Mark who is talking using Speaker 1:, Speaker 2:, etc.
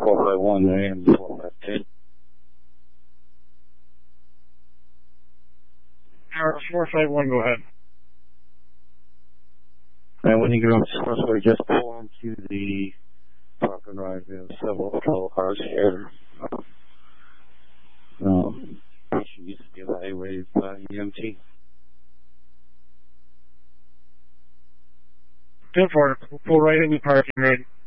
Speaker 1: 451 and 452.
Speaker 2: Alright, 451, go ahead.
Speaker 1: And when you get off the expressway, just pull into the parking lot. There's several patrol cars here. She used to be evaluated by EMT.
Speaker 2: Good for it. Pull right in the parking lot.